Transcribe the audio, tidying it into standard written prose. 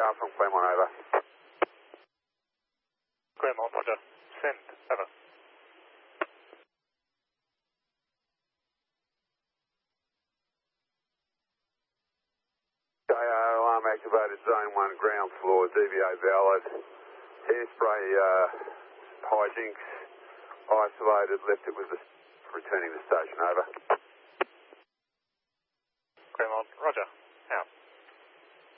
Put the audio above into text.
From Claremont, over. Claremont, roger. Send, over. Alarm activated, zone 1, ground floor, DVA valid. Hairspray hijinks, isolated, left it with the returning to station, over. Claremont, roger.